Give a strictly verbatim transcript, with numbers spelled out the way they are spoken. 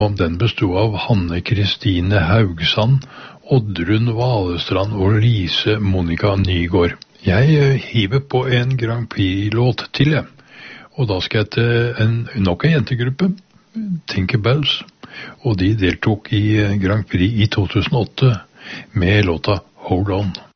Om den bestod av Hanne Kristine Haugsand, Oddrun Valestrand og Lise Monica Nygård. Jeg hiver på en Grand Prix-låt til, jeg. Og da skal jeg til en, nok en jentegruppe, Tinkerbells, og de deltok i Grand Prix i to tusen og åtte med låta Hold On.